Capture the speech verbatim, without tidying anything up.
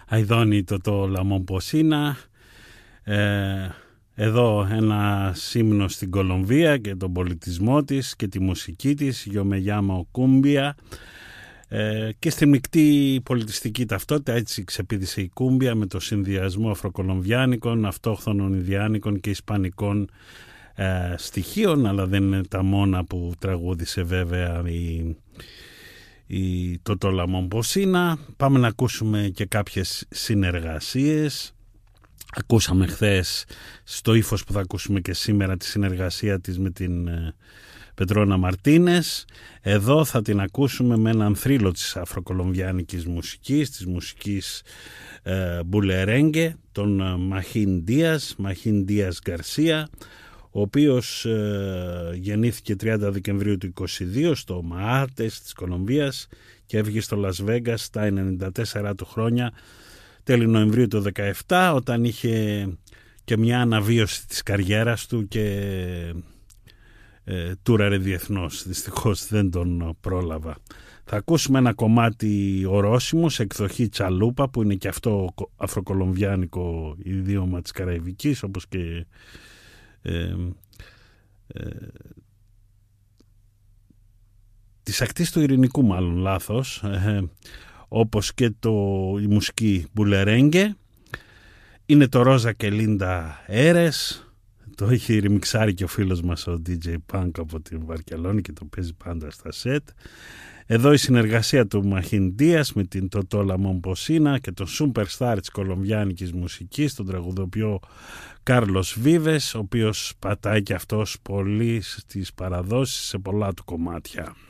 Αιδόνι το το Λαμομποσίνα. Ε, εδώ ένα ύμνο στην Κολομβία και τον πολιτισμό της και τη μουσική της, Γιομεγιάμα Οκούμπια. Ε, και στη μεικτή πολιτιστική ταυτότητα έτσι ξεπήδησε η κούμπια με το συνδυασμό αφροκολομβιάνικων, αυτόχθονων Ινδιάνικων και ισπανικών ε, στοιχείων, αλλά δεν είναι τα μόνα που τραγούδισε βέβαια η, η Τότο Λαμομποσίνα. Πάμε να ακούσουμε και κάποιες συνεργασίες. Ακούσαμε χθες στο ύφος που θα ακούσουμε και σήμερα τη συνεργασία της με την ε, Πετρόνα Μαρτίνες. Εδώ θα την ακούσουμε με έναν θρύλο της αφροκολομβιάνικης μουσικής, της μουσικής ε, μπουλερέγκε, τον ε, Μαχίν Ντίας, Μαχίν Ντίας Γκαρσία, ο οποίος ε, γεννήθηκε τριάντα Δεκεμβρίου του είκοσι δύο στο Μαάρτες της Κολομβίας και έφυγε στο Λας Βέγκας στα ενενήντα τέσσερα του χρόνια, τέλη Νοεμβρίου του δεκαεπτά, όταν είχε και μια αναβίωση της καριέρας του και ε, τούραρε διεθνώς. Δυστυχώς δεν τον πρόλαβα. Θα ακούσουμε ένα κομμάτι ορόσημο σε εκδοχή τσαλούπα, που είναι και αυτό αφροκολομβιάνικο ιδίωμα της Καραϊβικής, όπως και ε, ε, της ακτής του Ειρηνικού, μάλλον λάθος, ε, όπως και το, η μουσική μπουλερέγκε. Είναι το Ρόζα και Λίντα Έρες. Το έχει ρημιξάρει και ο φίλος μας ο ντι τζέι Punk από την Βαρκελόνη και το παίζει πάντα στα σετ. Εδώ η συνεργασία του Μαχίν Ντίας με την Τότο Λαμομποσίνα και τον superstar της κολομβιάνικης μουσικής, τον τραγουδοποιό Κάρλος Βίβες, ο οποίος πατάει και αυτός πολύ στις παραδόσεις σε πολλά του κομμάτια.